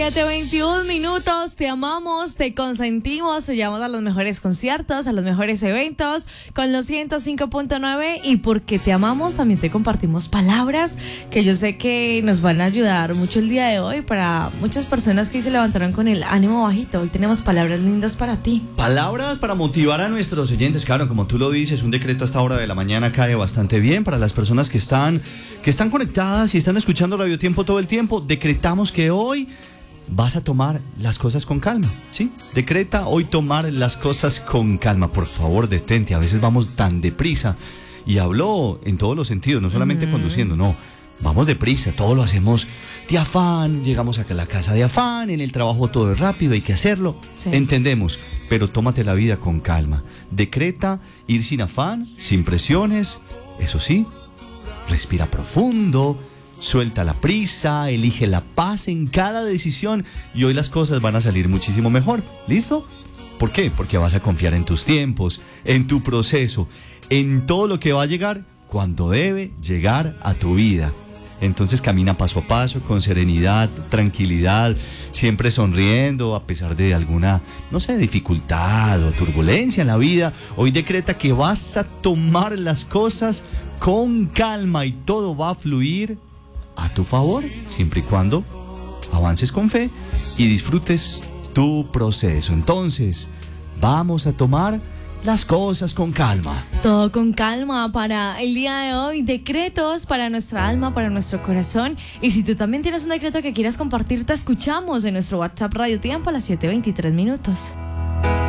21 minutos, te amamos, te consentimos, te llevamos a los mejores conciertos, a los mejores eventos con los 105.9 y porque te amamos también te compartimos palabras que yo sé que nos van a ayudar mucho el día de hoy para muchas personas que se levantaron con el ánimo bajito. Hoy tenemos palabras lindas para ti. Palabras para motivar a nuestros oyentes, claro, como tú lo dices, un decreto a esta hora de la mañana cae bastante bien para las personas que están conectadas y están escuchando Radio Tiempo todo el tiempo. Decretamos que hoy vas a tomar las cosas con calma, ¿sí? Decreta hoy tomar las cosas con calma. Por favor, detente. A veces vamos tan deprisa. Y hablo en todos los sentidos, no solamente conduciendo, no. Vamos deprisa, todo lo hacemos de afán. Llegamos a la casa de afán, en el trabajo todo es rápido, hay que hacerlo. Sí. Entendemos, pero tómate la vida con calma. Decreta ir sin afán, sin presiones. Eso sí, respira profundo. Suelta la prisa, elige la paz en cada decisión y hoy las cosas van a salir muchísimo mejor. ¿Listo? ¿Por qué? Porque vas a confiar en tus tiempos, en tu proceso, en todo lo que va a llegar cuando debe llegar a tu vida. Entonces camina paso a paso, con serenidad, tranquilidad, siempre sonriendo a pesar de alguna, no sé, dificultad o turbulencia en la vida. Hoy decreta que vas a tomar las cosas con calma y todo va a fluir a tu favor, siempre y cuando avances con fe y disfrutes tu proceso. Entonces, vamos a tomar las cosas con calma. Todo con calma para el día de hoy. Decretos para nuestra alma, para nuestro corazón. Y si tú también tienes un decreto que quieras compartir, te escuchamos en nuestro WhatsApp Radio Tiempo a las 7:23 minutos.